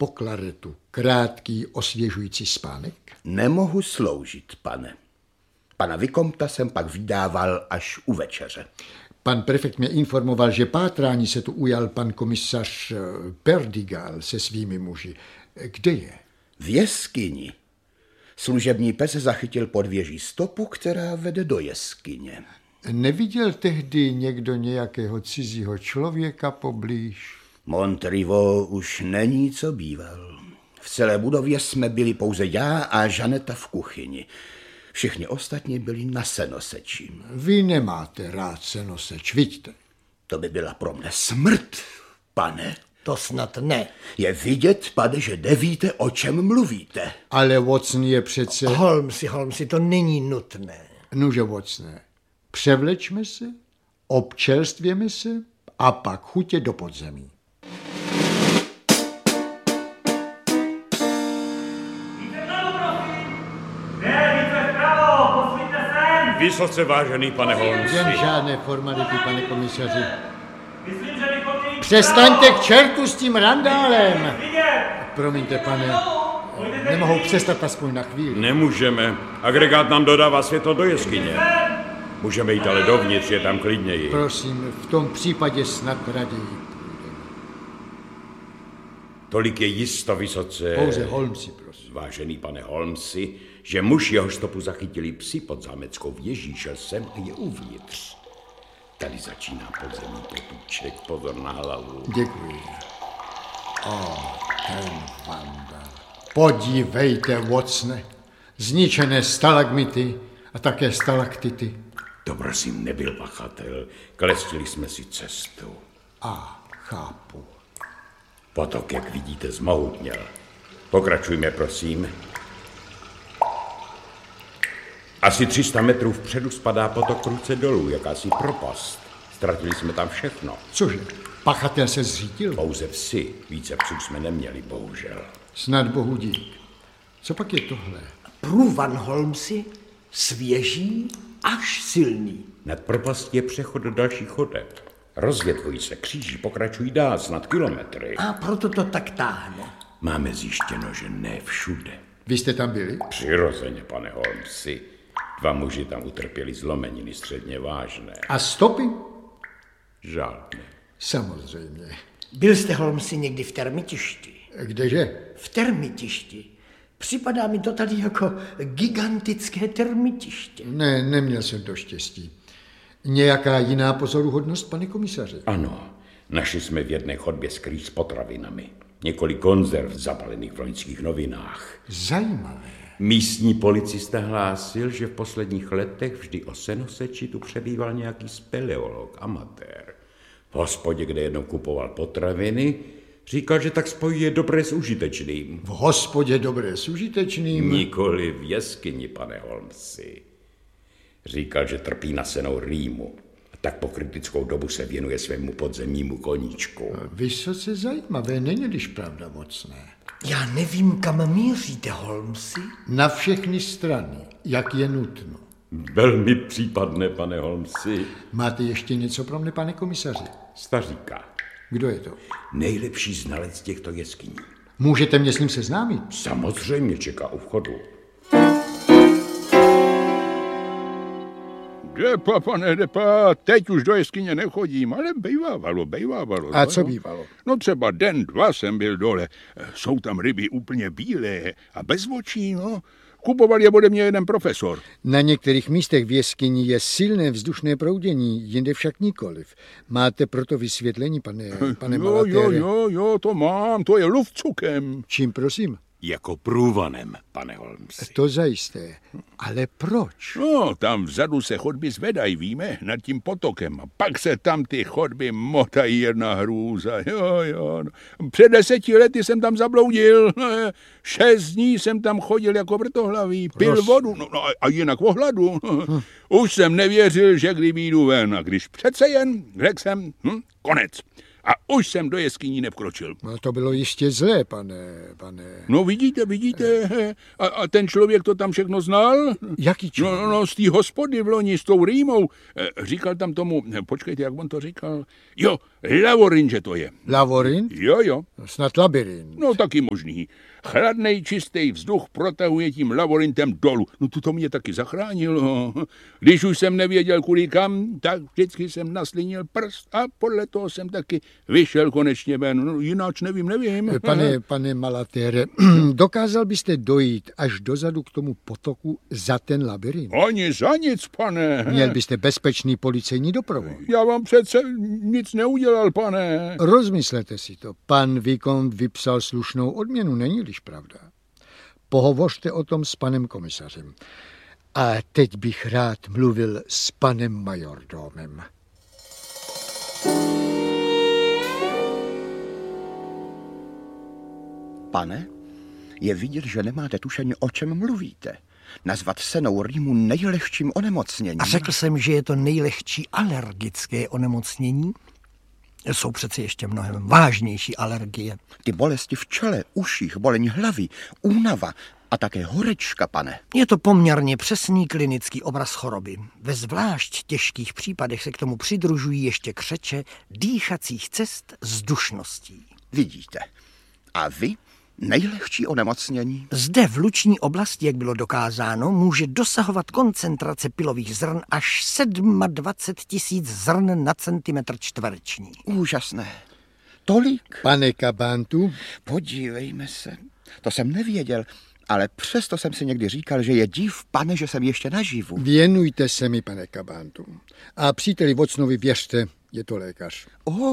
po klaretu krátký osvěžující spánek? Nemohu sloužit, pane. Pana Vikomta jsem pak vydával až u večeře. Pan prefekt mě informoval, že pátrání se tu ujal pan komisař Perdigal se svými muži. Kde je? V jeskyni. Služební pes zachytil pod věží stopu, která vede do jeskyně. Neviděl tehdy někdo nějakého cizího člověka poblíž? Montrivo už není, co býval. V celé budově jsme byli pouze já a Žaneta v kuchyni. Všichni ostatní byli na senoseči. Vy nemáte rád senoseč, vidíte? To by byla pro mne smrt, pane. To snad ne. Je vidět, pane, že nevíte, o čem mluvíte. Ale Watson je přece... Holmesi, to není nutné. Nuže, Watsone, převlečme se, občerstvěme se a pak chutě do podzemí. Vysoce vážený pane Holmesi. Jen žádné formality, pane komisaři. Přestaňte k čertu s tím randálem. Promiňte, pane, nemohou přestat aspoň na chvíli. Nemůžeme. Agregát nám dodává světlo do jeskyně. Můžeme jít ale dovnitř, je tam klidněji. Prosím, v tom případě snad raději. Tolik je jisto, vysoce... Pouze Holmesi, prosím. Vážený pane Holmesi, že muž, jeho stopu zachytili psi pod zámeckou věží, šel sem a je uvnitř. Tady začíná podzemní potůček, pozor na hlavu. Děkuji. Ten vandal. Podívejte, Watsone, zničené stalagmity a také stalaktity. To prosím nebyl pachatel, klestili jsme si cestu. Chápu. Potok, jak vidíte, zmohutněl. Pokračujme, prosím. Asi 300 metrů vpředu spadá potok prudce dolů, jakási propast. Ztratili jsme tam všechno. Cože, pachatel se zřítil? Pouze psy, více psů jsme neměli, bohužel. Snad bohu dík. Co pak je tohle? Průvan, Holmesi, svěží až silný. Nad propastí je přechod do dalších chodeb. Rozvětvují se, kříží, pokračují dál, snad kilometry. A proto to tak táhne. Máme zjištěno, že ne všude. Vy jste tam byli? Přirozeně, pane Holmesi. 2 muži tam utrpěli zlomeniny středně vážné. A stopy? Žádné. Samozřejmě. Byl jste, Holmesi, někdy v Termitišti? Kdeže? V Termitišti. Připadá mi to tady jako gigantické termitiště. Ne, neměl jsem to štěstí. Nějaká jiná pozoruhodnost, pane komisaři? Ano, našli jsme v jedné chodbě skrýt s potravinami. Několik konzerv zabalených v loňských novinách. Zajímavé. Místní policista hlásil, že v posledních letech vždy o senoseči tu přebýval nějaký speleolog, amatér. V hospodě, kde jednou kupoval potraviny, říkal, že tak spojuje dobré s užitečným. V hospodě dobré s užitečným? Nikoli v jeskyni, pane Holmesi. Říkal, že trpí nasenou rýmu. Tak po kritickou dobu se věnuje svému podzemnímu koníčku. Vysoce zajímavé, není-liž pravda mocné. Já nevím, kam míříte, Holmesi. Na všechny strany, jak je nutno. Velmi případné, pane Holmesi. Máte ještě něco pro mne, pane komisaři? Staříka. Kdo je to? Nejlepší znalec těchto jeskyní. Můžete mě s ním seznámit? Samozřejmě, čeká u vchodu. Depa, pane, depa, teď už do jeskyně nechodím, ale bejvávalo. A co bývalo? No třeba den, 2 jsem byl dole. Jsou tam ryby úplně bílé a bez očí, no. Kupoval je ode mě jeden profesor. Na některých místech v jeskyni je silné vzdušné proudění, jinde však nikoliv. Máte proto vysvětlení, pane Malatére? Jo, to mám, to je lufcukem. Čím prosím? Jako průvanem, pane Holmesi. To zajisté. Ale proč? No, tam vzadu se chodby zvedají, víme, nad tím potokem. A pak se tam ty chodby motají, jedna hrůza. Jo. Před 10 lety jsem tam zabloudil. 6 dní jsem tam chodil jako vrtohlavý, pil vodu, no a jinak v ohladu. Už jsem nevěřil, že kdy vyjdu ven. A když přece jen, řekl jsem, konec. a už jsem do jeskyní nevkročil. No, to bylo jistě zlé, pane. No vidíte. A ten člověk to tam všechno znal? Jaký člověk? No, z té hospody v loni s tou rýmou. Říkal tam tomu, počkejte, jak on to říkal? Jo, Lavorin, že to je. Lavorin? Jo. Snad labirint. No taky možný. Chladnej, čistý vzduch protahuje tím lavorintem dolů. No to mě taky zachránilo. Když už jsem nevěděl kudy kam, tak vždycky jsem naslinil prst a podle toho jsem taky vyšel konečně ven. No, jináč nevím. Pane Malatere, dokázal byste dojít až dozadu k tomu potoku za ten labirint? Ani za nic, pane. Měl byste bezpečný policejní doprovod. Já vám přece nic neudělal, pane. Rozmyslete si to. Pan Vikont vypsal slušnou odměnu, není-liž pravda. Pohovořte o tom s panem komisařem. A teď bych rád mluvil s panem majordomem. Pane, je vidět, že nemáte tušení, o čem mluvíte. Nazvat senou rýmu nejlehčím onemocněním. A řekl jsem, že je to nejlehčí alergické onemocnění. Jsou přeci ještě mnohem vážnější alergie. Ty bolesti v čele, uších, bolení hlavy, únava a také horečka, pane. Je to poměrně přesný klinický obraz choroby. Ve zvlášť těžkých případech se k tomu přidružují ještě křeče dýchacích cest s dušností. Vidíte. A vy? Nejlehčí onemocnění? Zde v luční oblasti, jak bylo dokázáno, může dosahovat koncentrace pilových zrn až 27 000 zrn na centimetr čtvereční. Úžasné. Tolik? Pane Kabantu? Podívejme se. To jsem nevěděl, ale přesto jsem si někdy říkal, že je div, pane, že jsem ještě naživu. Věnujte se mi, pane Kabantu. A příteli Vocnovi věřte, je to lékař.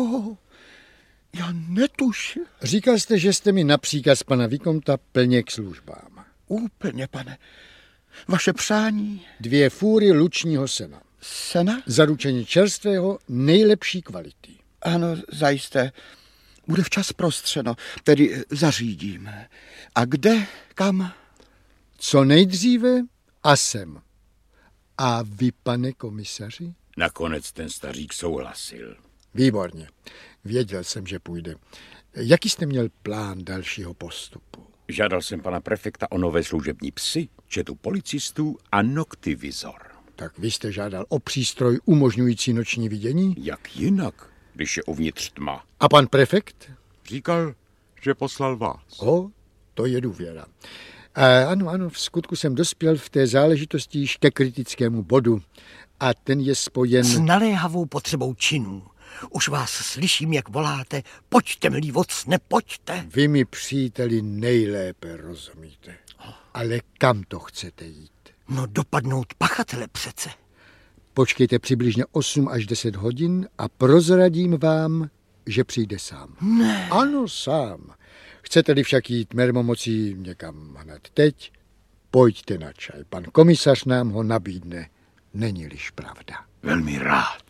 Já netuším. Říkal jste, že jste mi na příkaz pana Vikonta plně k službám. Úplně, pane. Vaše přání? 2 fůry lučního sena. Sena? Zaručení čerstvého nejlepší kvality. Ano, zajisté. Bude včas prostřeno, tedy zařídím. A kde, kam? Co nejdříve a sem. A vy, pane komisaři? Nakonec ten stařík souhlasil. Výborně. Věděl jsem, že půjde. Jaký jste měl plán dalšího postupu? Žádal jsem pana prefekta o nové služební psy, četu policistů a noktivizor. Tak vy jste žádal o přístroj umožňující noční vidění? Jak jinak, když je uvnitř tma? A pan prefekt? Říkal, že poslal vás. To je důvěra. Ano, v skutku jsem dospěl v té záležitosti již ke kritickému bodu. A ten je spojen s naléhavou potřebou činů. Už vás slyším, jak voláte, pojďte, milý Vocne, pojďte. Vy mi, příteli, nejlépe rozumíte. Ale kam to chcete jít? No dopadnout pachatele přece. Počkejte přibližně 8 až 10 hodin a prozradím vám, že přijde sám. Ne. Ano, sám. Chcete-li však jít mermomocí někam hned teď, pojďte na čaj. Pan komisař nám ho nabídne. Není-liž pravda. Velmi rád.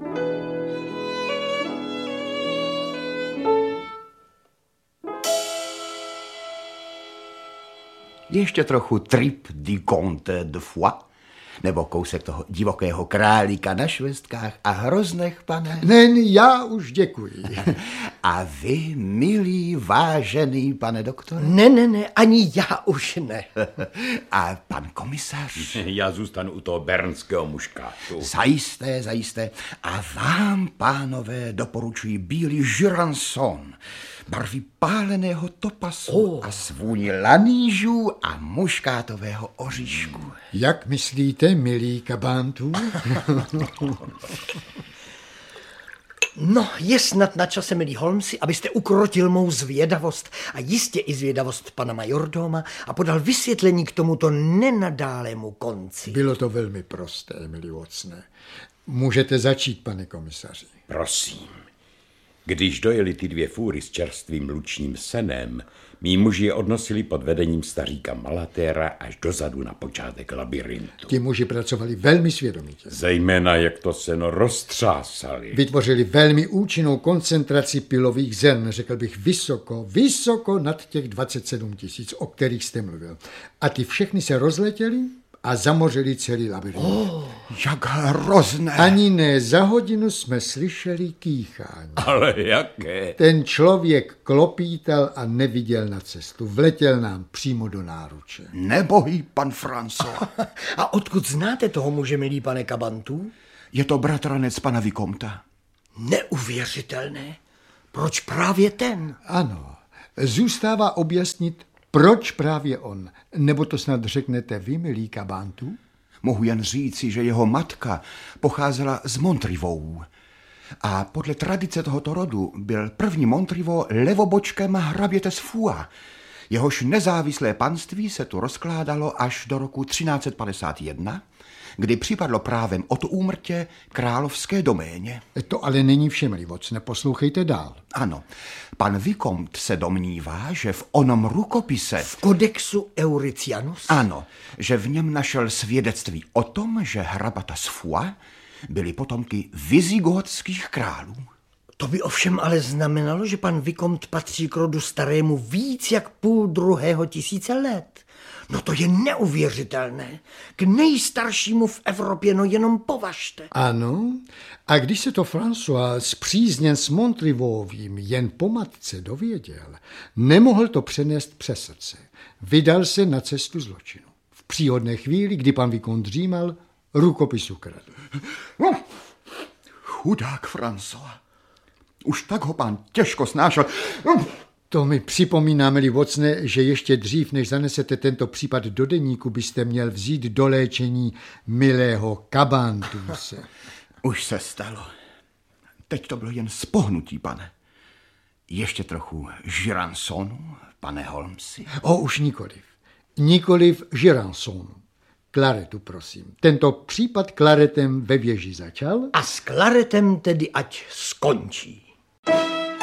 Ještě trochu trip du comte de Foix, nebo kousek toho divokého králíka na švestkách a hroznech, pane? Ne, já už děkuji. A vy, milý, vážený pane doktore? Ne, ani já už ne. A pan komisař? Já zůstanu u toho bernského muškátu. Zajisté. A vám, pánové, doporučuji bílý Jurançon, barvy páleného topasu a svůni lanížů a muškátového oříšku. Jak myslíte, milý Kabantu? No, je snad na čase, milí Holmesi, abyste ukrotil mou zvědavost a jistě i zvědavost pana majordoma a podal vysvětlení k tomuto nenadálému konci. Bylo to velmi prosté, milý Watsone. Můžete začít, pane komisaři. Prosím. Když dojeli ty 2 fůry s čerstvým lučním senem, mí muži je odnosili pod vedením staříka Malatera až dozadu na počátek labirintu. Ti muži pracovali velmi svědomitě. Zejména jak to seno roztřásali. Vytvořili velmi účinnou koncentraci pilových zrn, řekl bych vysoko nad těch 27 000, o kterých jste mluvil. A ty všechny se rozletěly a zamořili celý labirint. Jak hrozné. Ani ne za hodinu jsme slyšeli kýchání. Ale jaké? Ten člověk klopítal a neviděl na cestu. Vletěl nám přímo do náruče. Nebohý pan François. A odkud znáte toho muže, milý pane Cabantu? Je to bratranec pana Vikomta. Neuvěřitelné. Proč právě ten? Ano, zůstává objasnit, proč právě on. Nebo to snad řeknete vy, milý Cabantu? Mohu jen říci, že jeho matka pocházela z Montrivou. A podle tradice tohoto rodu byl první Montriveau levobočkem hraběte z Foix. Jehož nezávislé panství se tu rozkládalo až do roku 1351, kdy připadlo právem od úmrtě královské doméně. To ale není vše, milý vocne, poslouchejte dál. Ano, pan Vicomte se domnívá, že v onom rukopise... V kodexu Euricianus? Ano, že v něm našel svědectví o tom, že hrabata z Foix byli potomky vizigotských králů. To by ovšem ale znamenalo, že pan Vicomte patří k rodu starému víc jak 500 tisíce let. No to je neuvěřitelné. K nejstaršímu v Evropě, no jenom považte. Ano, a když se to François spřízněn s Montriveauovým jen po matce dověděl, nemohl to přenést přes srdce. Vydal se na cestu zločinu. V příhodné chvíli, kdy pan Vicomte dřímal, rukopis ukradl. Chudák François. Už tak ho pán těžko snášel. To mi připomíná, milý vocne, že ještě dřív, než zanesete tento případ do deníku, byste měl vzít do léčení milého Cabantuse. Už se stalo. Teď to bylo jen spohnutí, pane. Ještě trochu Giransonu, pane Holmesi. Už nikoliv. Nikoliv Giransonu. Klaretu, prosím. Tento případ klaretem ve věži začal. A s klaretem tedy ať skončí.